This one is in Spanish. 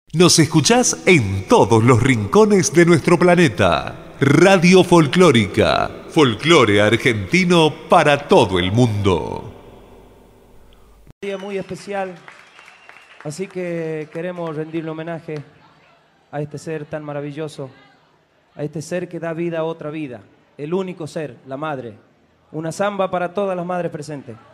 Nos escuchás en todos los rincones de nuestro planeta. Radio Folclórica. Folclore argentino para todo el mundo. Un día muy especial, así que queremos rendirle homenaje a este ser tan maravilloso, a este ser que da vida a otra vida, el único ser, la madre. Una samba para todas las madres presentes.